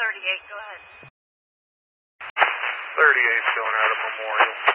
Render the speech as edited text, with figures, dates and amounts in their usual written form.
38, go ahead. 38's going out of Memorial.